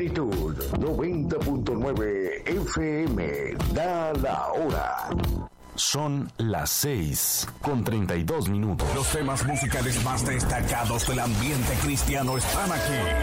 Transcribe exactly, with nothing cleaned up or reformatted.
Plenitud noventa punto nueve F M. Da la hora. Son las seis con treinta y dos minutos. Los temas musicales más destacados del ambiente cristiano están aquí.